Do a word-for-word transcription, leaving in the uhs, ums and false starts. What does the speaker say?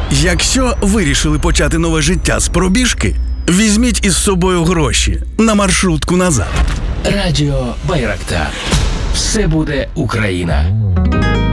Якщо вирішили почати нове життя з пробіжки, візьміть із собою гроші на маршрутку назад. Радіо Байрактар. Все буде Україна.